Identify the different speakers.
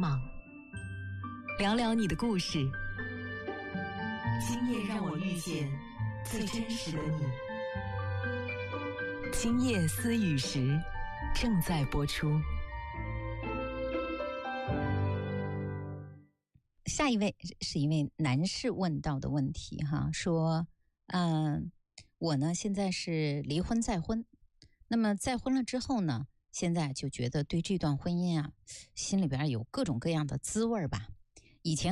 Speaker 1: 茫，聊聊你的故事。今夜让我遇见最真实的你。今夜思雨时正在播出。
Speaker 2: 下一位是一位男士问到的问题哈，说我呢现在是离婚再婚，那么再婚了之后呢，现在就觉得对这段婚姻啊心里边有各种各样的滋味吧。以前